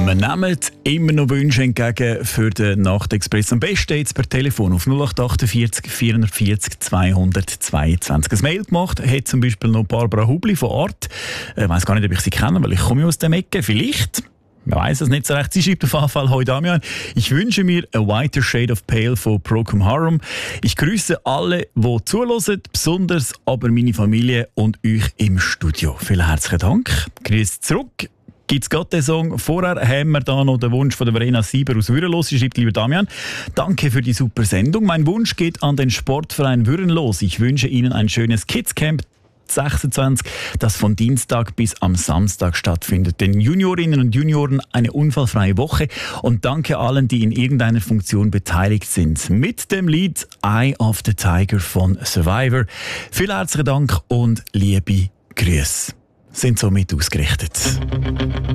Wir nehmen immer noch Wünsche entgegen für den Nachtexpress. Am besten jetzt per Telefon auf 0848 440 222. Ein Mail gemacht hat zum Beispiel noch Barbara Hubli von Art. Ich weiss gar nicht, ob ich sie kenne, weil ich komme aus dem Ecke. Vielleicht. Man weiss es nicht so recht. Sie schreibt auf jeden Fall: «Hoi Damian, ich wünsche mir A Whiter Shade of Pale von Procol Harum. Ich grüße alle, die zuhören, besonders aber meine Familie und euch im Studio.» Vielen herzlichen Dank. Grüß zurück. Gibt es gerade den Song? Vorher haben wir da noch den Wunsch von der Verena Sieber aus Würenlos. Sie schreibt: «Lieber Damian, danke für die super Sendung. Mein Wunsch geht an den Sportverein Würenlos. Ich wünsche Ihnen ein schönes Kidscamp 26, das von Dienstag bis am Samstag stattfindet. Den Juniorinnen und Junioren eine unfallfreie Woche und danke allen, die in irgendeiner Funktion beteiligt sind. Mit dem Lied Eye of the Tiger von Survivor. Vielen herzlichen Dank und liebe Grüße.» Sind somit ausgerichtet.